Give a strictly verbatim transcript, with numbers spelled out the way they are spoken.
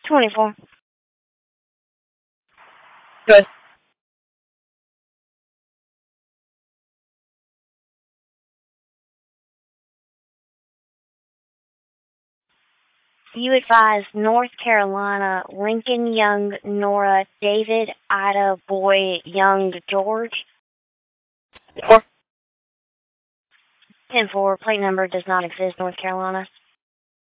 twenty-four. Good. You advise North Carolina, Lincoln Young, Nora, David, Ida, Boy, Young, George. Four. ten four, plate number does not exist, North Carolina.